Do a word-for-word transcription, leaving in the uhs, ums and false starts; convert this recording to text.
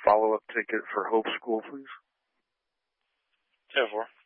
follow-up ticket for Hope School, please? ten four.